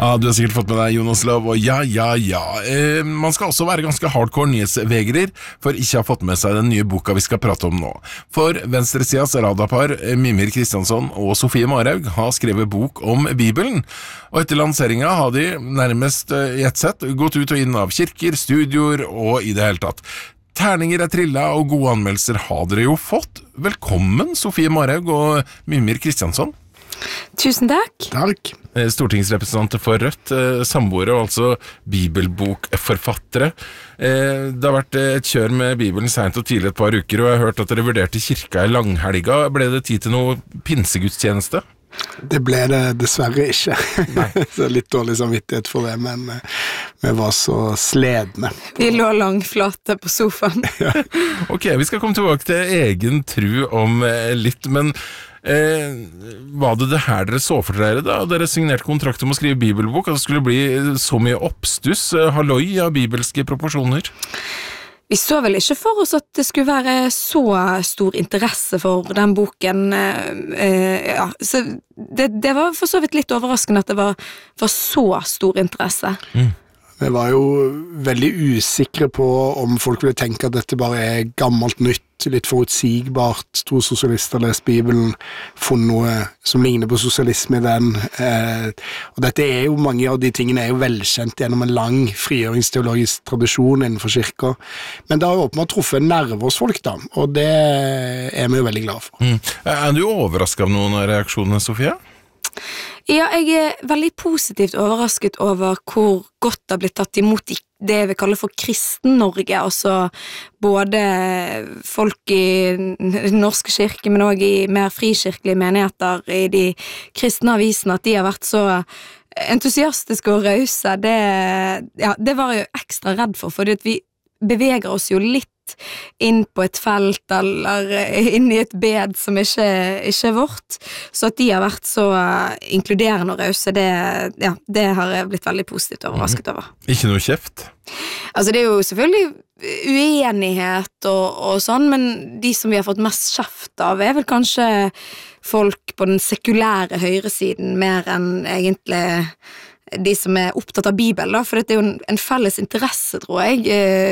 Ja, du har sikkert fått med deg Jonas Lov, og man skal også være ganske hardcore nyhetsvegrer for ikke å ha fått med seg den nye boka vi skal prate om nå. For venstresidas radapar Mimir Kristiansson og Sofie Marhaug har skrevet bok om Bibelen, og etter lanseringen har de nærmest i ett sett gått ut og inn av kirker, studioer og i det hele tatt. Terninger trillet, og gode anmeldelser har dere jo fått. Velkommen, Sofie Marhaug og Mimir Kristiansson. Tusen takk. Takk. Stortingsrepresentanter for Rødt, samboere og altså bibelbokforfattere. Det har vært et kjør med Bibelen sent og tidlig et par uker, og jeg har hørt at dere vurderte kirka i langhelga. Ble det tid til noe pinsegudstjeneste? Det ble det dessverre ikke. Så litt dårlig samvittighet for det, men vi var så sledne. Vi lå langflate på sofaen. Ok, vi skal komme tilbake til egen tro om litt, men var det her dere så for dere da? Dere signerte kontrakt om å skrive bibelbok, at det skulle bli så mye oppstuss, halloi av bibelske proporsjoner? Vi så vel ikke for oss at det skulle være så stor interesse for den boken. Ja, så det var for så vidt litt overraskende at det var så stor interesse. Vi var jo veldig usikre på om folk ville tenke at dette bare er gammelt nytt, litt forutsigbart. To sosialister leser Bibelen, funnet noe som ligner på sosialisme i den. Og dette er jo, mange av de tingene er jo velkjent gjennom en lang frigjøringsteologisk tradisjon innenfor kirka. Men det har jo åpenbart truffet en nerve hos folk da, og det er vi jo veldig glad for. Er du overrasket av noen av reaksjonene, Sofie? Ja, jeg er veldig positivt overrasket over hvor godt det har blitt tatt imot i det vi kaller for Kristen-Norge, altså både folk i den norske kirke, men også i mer frikirkelige menigheter i de kristne avisene, at de har vært så entusiastiske og rause. Det var jeg jo ekstra redd for, fordi at vi beveger oss jo litt inn på et felt eller inn i et bed som ikke er vårt, så at de har vært så inkluderende og rause, det har jeg blitt veldig positivt overrasket over. Ikke noe kjeft? Altså det er jo selvfølgelig uenighet og sånn, men de som vi har fått mest kjeft av er vel kanskje folk på den sekulære høyresiden mer enn egentlig de som er opptatt av Bibelen, da, for det er jo en felles interesse, tror jeg,